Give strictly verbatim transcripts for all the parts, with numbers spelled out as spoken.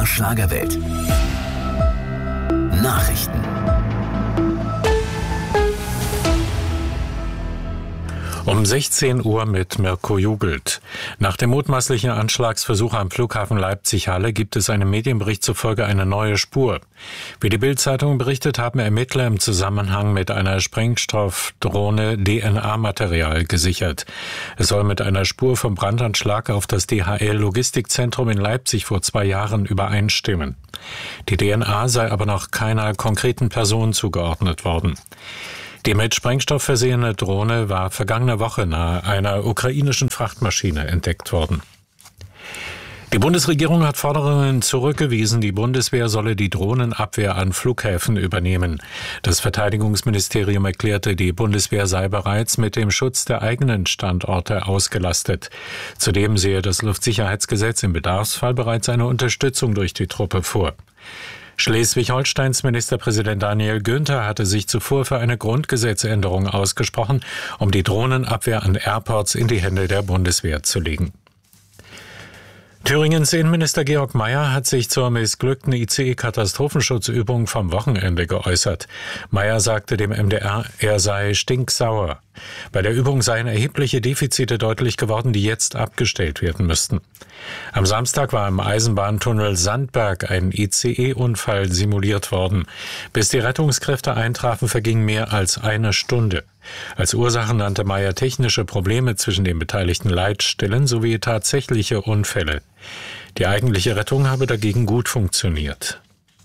R Schlagerwelt. Nachrichten. Um sechzehn Uhr mit Mirko Jugelt. Nach dem mutmaßlichen Anschlagsversuch am Flughafen Leipzig-Halle gibt es einem Medienbericht zufolge eine neue Spur. Wie die Bild-Zeitung berichtet, haben Ermittler im Zusammenhang mit einer Sprengstoffdrohne D N A-Material gesichert. Es soll mit einer Spur vom Brandanschlag auf das D H L-Logistikzentrum in Leipzig vor zwei Jahren übereinstimmen. Die D N A sei aber noch keiner konkreten Person zugeordnet worden. Die mit Sprengstoff versehene Drohne war vergangene Woche nahe einer ukrainischen Frachtmaschine entdeckt worden. Die Bundesregierung hat Forderungen zurückgewiesen, die Bundeswehr solle die Drohnenabwehr an Flughäfen übernehmen. Das Verteidigungsministerium erklärte, die Bundeswehr sei bereits mit dem Schutz der eigenen Standorte ausgelastet. Zudem sehe das Luftsicherheitsgesetz im Bedarfsfall bereits eine Unterstützung durch die Truppe vor. Schleswig-Holsteins Ministerpräsident Daniel Günther hatte sich zuvor für eine Grundgesetzänderung ausgesprochen, um die Drohnenabwehr an Airports in die Hände der Bundeswehr zu legen. Thüringens Innenminister Georg Mayer hat sich zur missglückten I C E-Katastrophenschutzübung vom Wochenende geäußert. Mayer sagte dem M D R, er sei stinksauer. Bei der Übung seien erhebliche Defizite deutlich geworden, die jetzt abgestellt werden müssten. Am Samstag war im Eisenbahntunnel Sandberg ein I C E-Unfall simuliert worden. Bis die Rettungskräfte eintrafen, verging mehr als eine Stunde. Als Ursachen nannte Mayer technische Probleme zwischen den beteiligten Leitstellen sowie tatsächliche Unfälle. Die eigentliche Rettung habe dagegen gut funktioniert.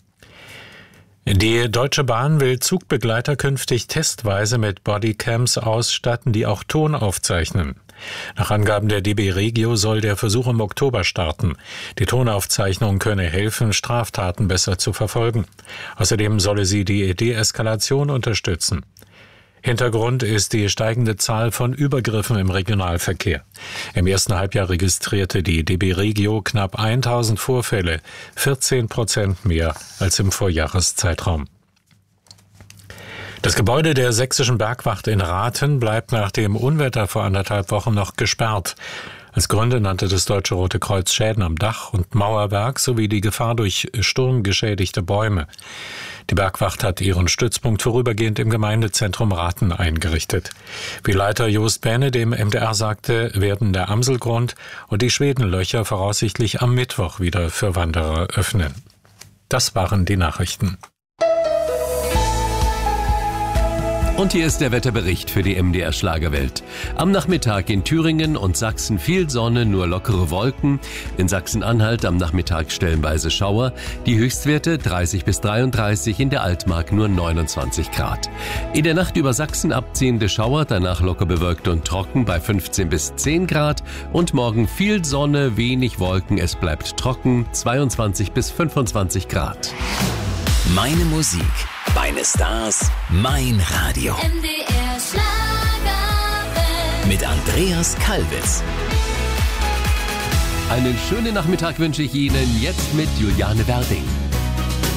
Die Deutsche Bahn will Zugbegleiter künftig testweise mit Bodycams ausstatten, die auch Ton aufzeichnen. Nach Angaben der D B Regio soll der Versuch im Oktober starten. Die Tonaufzeichnung könne helfen, Straftaten besser zu verfolgen. Außerdem solle sie die Deeskalation unterstützen. Hintergrund ist die steigende Zahl von Übergriffen im Regionalverkehr. Im ersten Halbjahr registrierte die D B Regio knapp tausend Vorfälle, vierzehn Prozent mehr als im Vorjahreszeitraum. Das Gebäude der Sächsischen Bergwacht in Rathen bleibt nach dem Unwetter vor anderthalb Wochen noch gesperrt. Als Gründe nannte das Deutsche Rote Kreuz Schäden am Dach und Mauerwerk sowie die Gefahr durch Sturm geschädigte Bäume. Die Bergwacht hat ihren Stützpunkt vorübergehend im Gemeindezentrum Rathen eingerichtet. Wie Leiter Jost Bähne dem M D R sagte, werden der Amselgrund und die Schwedenlöcher voraussichtlich am Mittwoch wieder für Wanderer öffnen. Das waren die Nachrichten. Und hier ist der Wetterbericht für die M D R Schlagerwelt. Am Nachmittag in Thüringen und Sachsen viel Sonne, nur lockere Wolken. In Sachsen-Anhalt am Nachmittag stellenweise Schauer. Die Höchstwerte dreißig bis dreiunddreißig, in der Altmark nur neunundzwanzig Grad. In der Nacht über Sachsen abziehende Schauer, danach locker bewölkt und trocken bei fünfzehn bis zehn Grad. Und morgen viel Sonne, wenig Wolken, es bleibt trocken, zweiundzwanzig bis fünfundzwanzig Grad. Meine Musik, meine Stars, mein Radio. M D R Schlagerwelt. Mit Andreas Kalbitz. Einen schönen Nachmittag wünsche ich Ihnen jetzt mit Juliane Werding.